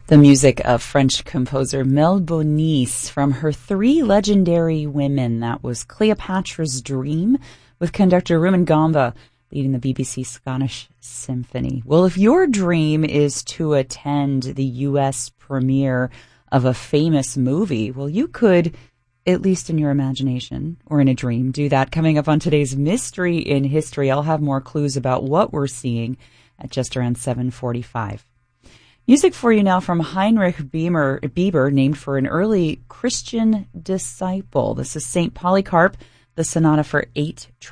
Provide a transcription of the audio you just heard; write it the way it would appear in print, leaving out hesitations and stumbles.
The music of French composer Mel Bonis from her three legendary women. That was Cleopatra's Dream with conductor Rumen Gamba leading the BBC Scottish Symphony. Well, if your dream is to attend the U.S. premiere of a famous movie, well, you could, at least in your imagination or in a dream, do that. Coming up on today's Mystery in History, I'll have more clues about what we're seeing at just around 7:45. Music for you now from Heinrich Bieber, named for an early Christian disciple. This is St. Polycarp, the sonata for 8